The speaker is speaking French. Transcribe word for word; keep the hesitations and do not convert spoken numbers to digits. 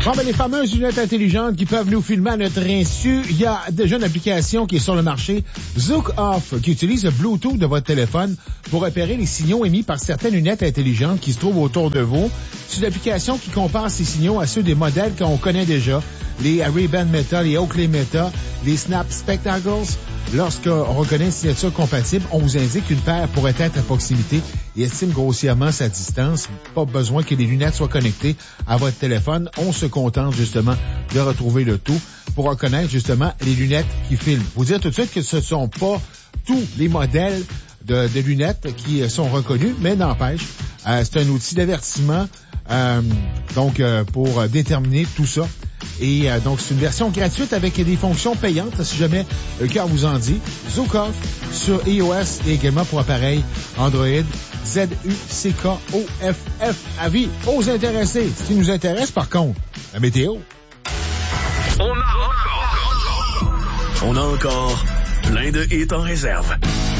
Bon, ben, les fameuses lunettes intelligentes qui peuvent nous filmer à notre insu, il y a déjà une application qui est sur le marché, Zook Off, qui utilise le Bluetooth de votre téléphone pour repérer les signaux émis par certaines lunettes intelligentes qui se trouvent autour de vous. C'est une application qui compare ces signaux à ceux des modèles qu'on connaît déjà, les Ray-Ban Meta, les Oakley Meta, les Snap Spectacles. Lorsqu'on reconnaît une signature compatible, on vous indique qu'une paire pourrait être à proximité et estime grossièrement sa distance. Pas besoin que les lunettes soient connectées à votre téléphone. On se contente justement de retrouver le tout pour reconnaître justement les lunettes qui filment. Vous dire tout de suite que ce ne sont pas tous les modèles de, de lunettes qui sont reconnus, mais n'empêche, euh, c'est un outil d'avertissement euh, donc euh, pour déterminer tout ça. Et euh, donc, c'est une version gratuite avec des fonctions payantes, si jamais le cœur vous en dit. Zook Off sur iOS et également pour appareil Android. Z U C K O F F. Avis aux intéressés. Ce qui nous intéresse, par contre, la météo. On a encore, on a encore plein de hits en réserve.